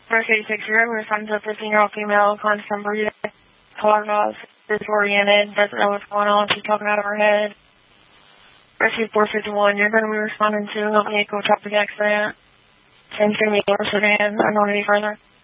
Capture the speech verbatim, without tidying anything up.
First eighty-six, you're able to find a fifteen-year-old female climbs from Burrito, Colorado, disoriented, doesn't know what's going on, she's talking out of her head. Rescue four fifty-one, you're going to be responding to a vehicle traffic accident. Same thing, your sedan, unknown any further.